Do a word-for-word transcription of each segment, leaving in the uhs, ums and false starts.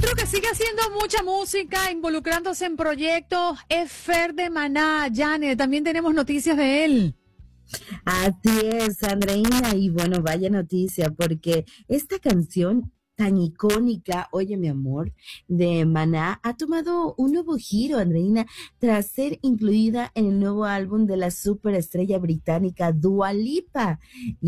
Otro que sigue haciendo mucha música, involucrándose en proyectos, es Fer de Maná. Janet, también tenemos noticias de él. Así es, Andreina, y bueno, vaya noticia, porque esta canción tan icónica, Oye mi amor, de Maná, ha tomado un nuevo giro, Andreina, tras ser incluida en el nuevo álbum de la superestrella británica Dua Lipa.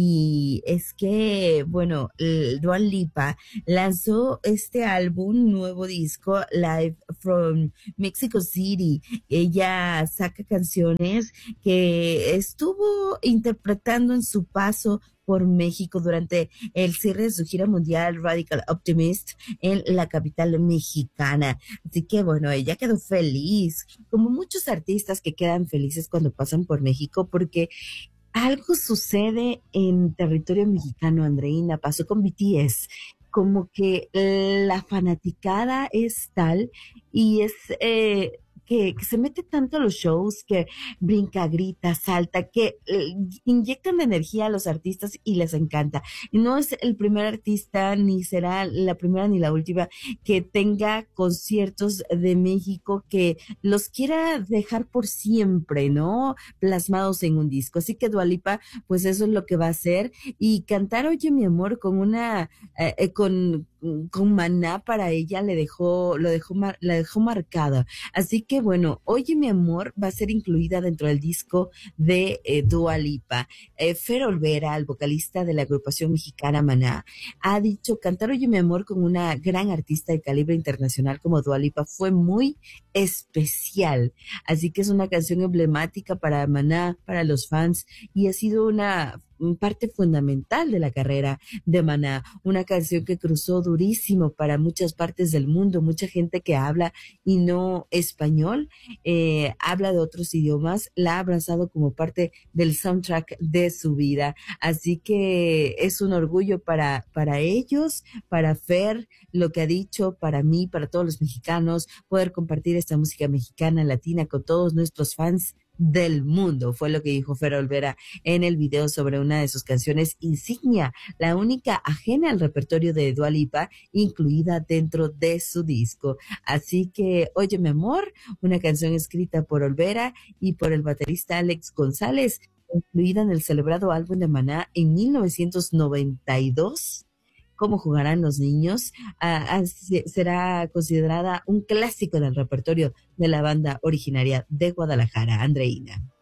Y es que, bueno, el Dua Lipa lanzó este álbum, nuevo disco, Live from Mexico City. Ella saca canciones que estuvo interpretando en su paso por México durante el cierre de su gira mundial Radical Optimist en la capital mexicana. Así que bueno, ella quedó feliz, como muchos artistas que quedan felices cuando pasan por México, porque algo sucede en territorio mexicano, Andreina. Pasó con B T S, como que la fanaticada es tal y es... Eh, que, que se mete tanto a los shows, que brinca, grita, salta, que eh, inyectan de energía a los artistas y les encanta. Y no es el primer artista, ni será la primera ni la última, que tenga conciertos de México que los quiera dejar por siempre, ¿no? Plasmados en un disco. Así que Dua Lipa, pues eso es lo que va a hacer. Y cantar Oye mi amor con una, eh, eh, con, con Maná para ella le dejó, lo dejó, mar, la dejó marcada. Así que bueno, Oye mi amor va a ser incluida dentro del disco de eh, Dua Lipa. Eh, Fer Olvera, el vocalista de la agrupación mexicana Maná, ha dicho: cantar Oye mi amor con una gran artista de calibre internacional como Dua Lipa fue muy especial. Así que es una canción emblemática para Maná, para los fans, y ha sido una parte fundamental de la carrera de Maná, una canción que cruzó durísimo para muchas partes del mundo, mucha gente que habla y no español, eh, habla de otros idiomas, la ha abrazado como parte del soundtrack de su vida. Así que es un orgullo para, para ellos, para Fer, lo que ha dicho, para mí, para todos los mexicanos, poder compartir esta música mexicana, latina, con todos nuestros fans del mundo, fue lo que dijo Fer Olvera en el video sobre una de sus canciones insignia, la única ajena al repertorio de Dua Lipa, incluida dentro de su disco. Así que, Oye mi amor, una canción escrita por Olvera y por el baterista Alex González, incluida en el celebrado álbum de Maná en mil novecientos noventa y dos. ¿Cómo jugarán los niños? Ah, ah, será considerada un clásico del repertorio de la banda originaria de Guadalajara, Andreina.